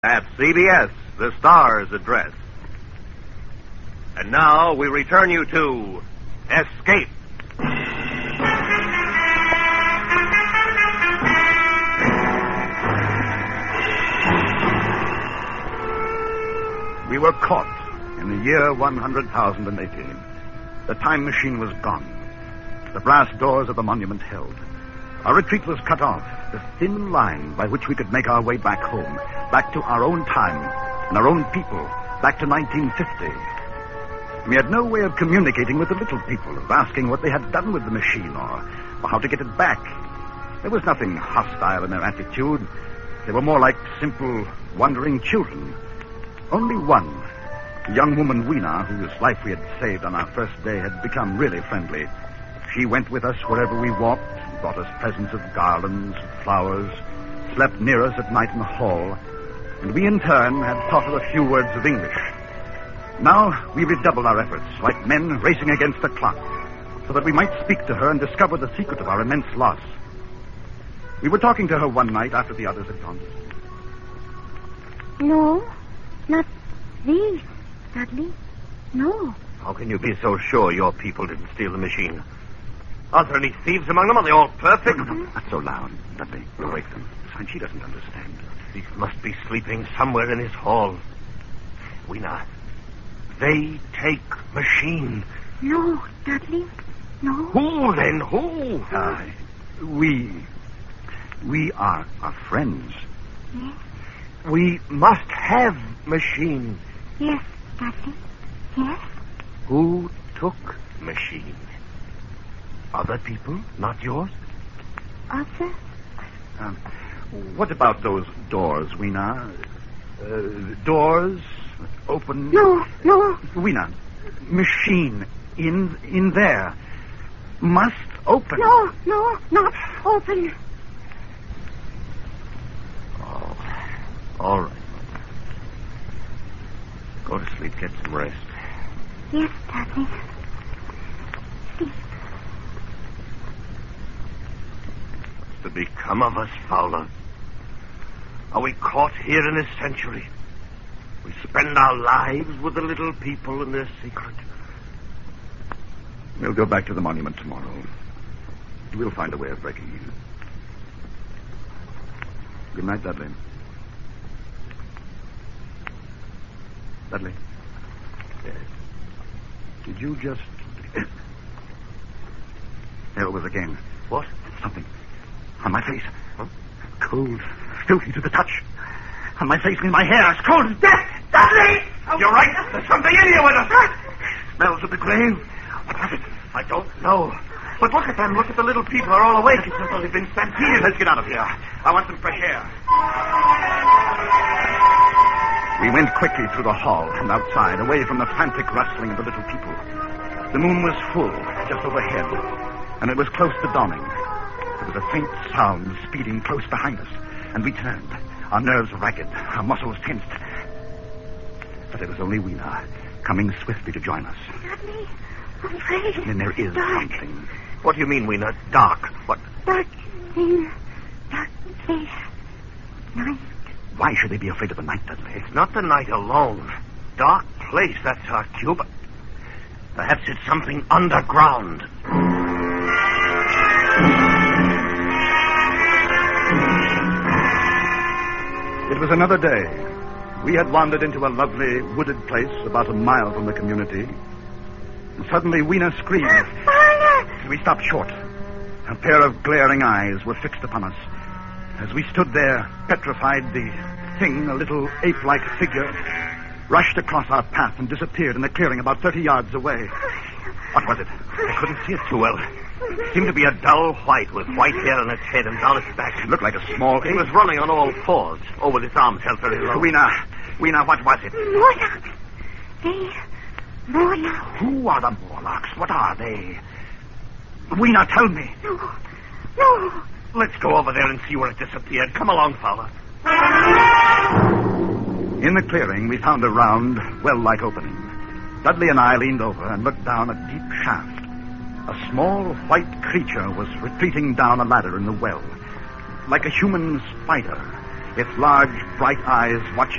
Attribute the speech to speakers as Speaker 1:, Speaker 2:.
Speaker 1: At CBS, the Star's address. And now we return you to Escape.
Speaker 2: We were caught in the year 100,018. The time machine was gone. The brass doors of the monument held. Our retreat was cut off. The thin line by which we could make our way back home, back to our own time and our own people, back to 1950. We had no way of communicating with the little people, of asking what they had done with the machine or how to get it back. There was nothing hostile in their attitude. They were more like simple, wandering children. Only one, a young woman, Weena, whose life we had saved on our first day, had become really friendly. She went with us wherever we walked, brought us presents of garlands, flowers, slept near us at night in the hall, and we in turn had taught her a few words of English. Now we redoubled our efforts, like men racing against the clock, so that we might speak to her and discover the secret of our immense loss. We were talking to her one night after the others had gone to sleep.
Speaker 3: No, not these, Dudley. No.
Speaker 1: How can you be so sure your people didn't steal the machine? Are there any thieves among them? Are they all perfect?
Speaker 2: No, not so loud, Dudley. You'll wake them. Besides, she doesn't understand.
Speaker 1: He must be sleeping somewhere in his hall. Weena, they take machine.
Speaker 3: No, Dudley. No.
Speaker 1: Who then? Who?
Speaker 2: We are friends.
Speaker 3: Yes.
Speaker 1: We must have machine.
Speaker 3: Yes, Dudley. Yes.
Speaker 1: Who took machine? Other people, not yours?
Speaker 3: Other?
Speaker 2: What about those doors, Weena? Doors open...
Speaker 3: No.
Speaker 2: Weena, machine in there. Must open.
Speaker 3: No, not open.
Speaker 1: Oh, all right. Go to sleep, get some rest.
Speaker 3: Yes, Dudley. Sleep.
Speaker 1: What's to become of us, Fowler? Are we caught here in this century? We spend our lives with the little people and their secret.
Speaker 2: We'll go back to the monument tomorrow. We'll find a way of breaking in. Good night, Dudley. Dudley?
Speaker 1: Yes.
Speaker 2: Did you just... There it was again.
Speaker 1: What?
Speaker 2: Something. On my face. Huh? Cold. Filthy to the touch. On my face and in my hair. As cold as death. Dudley!
Speaker 1: You're right. There's something in here with us.
Speaker 2: Smells of the grave. What was it?
Speaker 1: I don't know. But look at them. Look at the little people. They're all awake. It's as though they've been stampeded.
Speaker 2: Let's get out of here. I want some fresh air. We went quickly through the hall and outside, away from the frantic rustling of the little people. The moon was full, just overhead, and it was close to dawning. There was a faint sound speeding close behind us, and we turned, our nerves ragged, our muscles tensed. But it was only Weena, coming swiftly to join us.
Speaker 3: Dudley, I'm afraid.
Speaker 2: And then there is
Speaker 3: dark.
Speaker 2: something.
Speaker 1: What do you mean, Weena? Dark? What?
Speaker 3: Dark thing. Dark place. Night.
Speaker 2: Why should they be afraid of the night, Dudley?
Speaker 1: It's not the night alone. Dark place, that's our cue, but perhaps it's something underground.
Speaker 2: It was another day. We had wandered into a lovely wooded place about a mile from the community. And suddenly Weena screamed.
Speaker 3: Fire!
Speaker 2: We stopped short. A pair of glaring eyes were fixed upon us. As we stood there, petrified, the thing, a little ape-like figure, rushed across our path and disappeared in a clearing about 30 yards away. What was it?
Speaker 1: I couldn't see it too well. It seemed to be a dull white with white hair on its head and down its back.
Speaker 2: It looked like a small
Speaker 1: It
Speaker 2: ape.
Speaker 1: was running on all fours, with its arms held very low.
Speaker 2: Weena, what was it?
Speaker 3: Morlocks. Morlocks.
Speaker 2: Who are the Morlocks? What are they? Weena, tell me.
Speaker 3: No.
Speaker 1: Let's go over there and see where it disappeared. Come along, Fowler.
Speaker 2: In the clearing, we found a round, well-like opening. Dudley and I leaned over and looked down a deep shaft. A small white creature was retreating down a ladder in the well, like a human spider. its large, bright eyes watching